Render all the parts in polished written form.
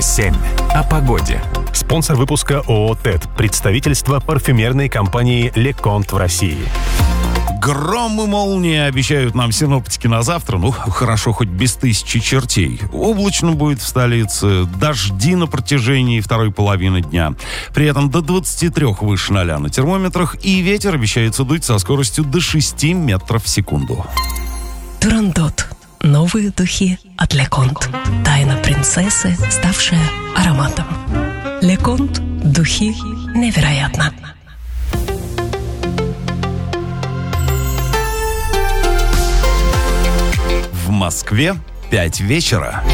7. О погоде. Спонсор выпуска ООО «ТЭД». Представительство парфюмерной компании «Леконт» в России. Гром и молнии обещают нам синоптики на завтра. Ну, хорошо, хоть без тысячи чертей. Облачно будет в столице. Дожди на протяжении второй половины дня. При этом до 23 выше 0 на термометрах. И ветер обещается дуть со скоростью до 6 метров в секунду. Турандот. Новые духи от Леконт. Тайна принцессы, ставшая ароматом. Леконт. Духи невероятно. В Москве 5 вечера.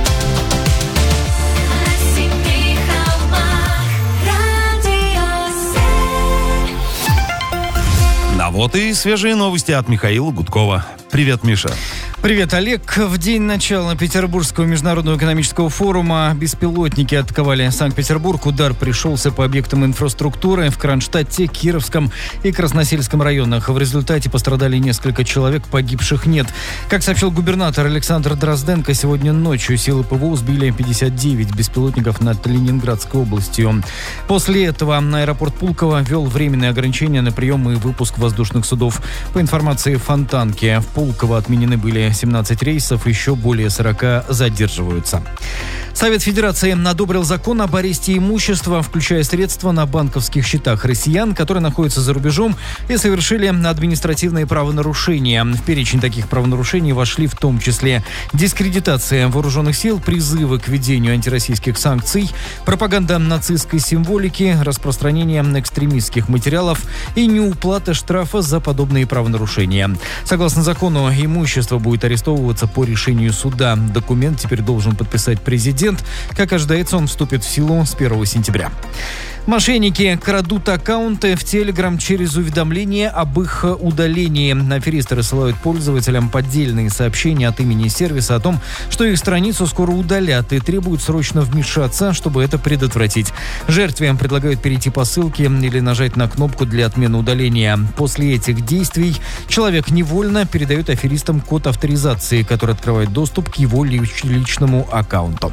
А вот и свежие новости от Михаила Гудкова. Привет, Миша. Привет, Олег. В день начала Петербургского международного экономического форума беспилотники атаковали Санкт-Петербург. Удар пришелся по объектам инфраструктуры в Кронштадте, Кировском и Красносельском районах. В результате пострадали несколько человек, погибших нет. Как сообщил губернатор Александр Дрозденко, сегодня ночью силы ПВО сбили 59 беспилотников над Ленинградской областью. После этого аэропорт Пулково ввел временные ограничения на прием и выпуск воздушных судов. По информации Фонтанки, в Пулково отменены были 17 рейсов, еще более 40 задерживаются. Совет Федерации одобрил закон об аресте имущества, включая средства на банковских счетах россиян, которые находятся за рубежом и совершили административные правонарушения. В перечень таких правонарушений вошли в том числе дискредитация вооруженных сил, призывы к введению антироссийских санкций, пропаганда нацистской символики, распространение экстремистских материалов и неуплата штрафа за подобные правонарушения. Согласно закону, имущество будет арестовываться по решению суда. Документ теперь должен подписать президент. Как ожидается, он вступит в силу с 1 сентября. Мошенники крадут аккаунты в Telegram через уведомления об их удалении. Аферисты рассылают пользователям поддельные сообщения от имени сервиса о том, что их страницу скоро удалят, и требуют срочно вмешаться, чтобы это предотвратить. Жертве предлагают перейти по ссылке или нажать на кнопку для отмены удаления. После этих действий человек невольно передает аферистам код авторизации, который открывает доступ к его личному аккаунту.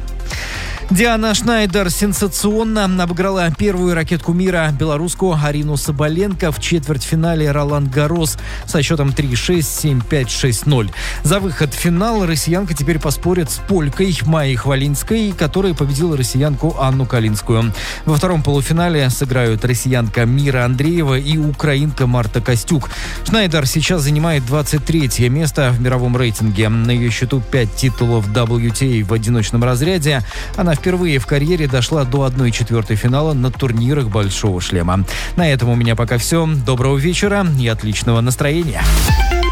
Диана Шнайдер сенсационно обыграла первую ракетку мира, белорусскую Арину Соболенко, в четвертьфинале Ролан-Гаррос со счетом 3-6, 7-5, 6-0. За выход в финал россиянка теперь поспорит с полькой Майей Хвалинской, которая победила россиянку Анну Калинскую. Во втором полуфинале сыграют россиянка Мира Андреева и украинка Марта Костюк. Шнайдер сейчас занимает 23-е место в мировом рейтинге. На ее счету 5 титулов WTA в одиночном разряде. Она впервые в карьере дошла до 1/4 финала на турнирах «Большого шлема». На этом у меня пока все. Доброго вечера и отличного настроения.